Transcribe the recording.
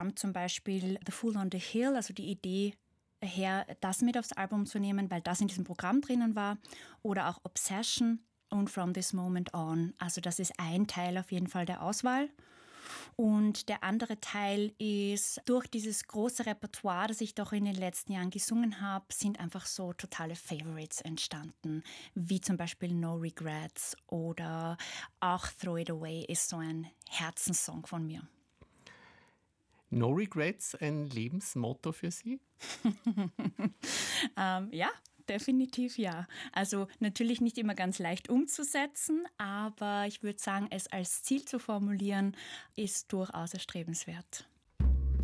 Zum Beispiel The Fool on the Hill, also die Idee her, das mit aufs Album zu nehmen, weil das in diesem Programm drinnen war. Oder auch Obsession und From This Moment On. Also das ist ein Teil auf jeden Fall der Auswahl. Und der andere Teil ist, durch dieses große Repertoire, das ich doch in den letzten Jahren gesungen habe, sind einfach so totale Favorites entstanden. Wie zum Beispiel No Regrets oder auch Throw It Away ist so ein Herzenssong von mir. No Regrets, ein Lebensmotto für Sie? Ja, definitiv ja. Also natürlich nicht immer ganz leicht umzusetzen, aber ich würde sagen, es als Ziel zu formulieren, ist durchaus erstrebenswert.